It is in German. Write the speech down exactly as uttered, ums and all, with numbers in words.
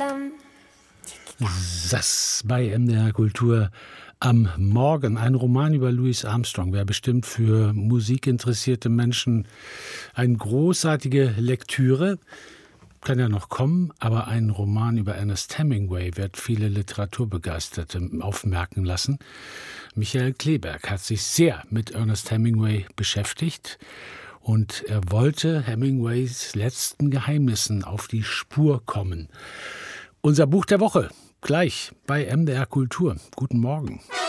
Blam. Das bei M D R Kultur am Morgen. Ein Roman über Louis Armstrong wäre bestimmt für musikinteressierte Menschen eine großartige Lektüre. Kann ja noch kommen, aber ein Roman über Ernest Hemingway wird viele Literaturbegeisterte aufmerken lassen. Michael Kleeberg hat sich sehr mit Ernest Hemingway beschäftigt und er wollte Hemingways letzten Geheimnissen auf die Spur kommen. Unser Buch der Woche, gleich bei M D R Kultur. Guten Morgen.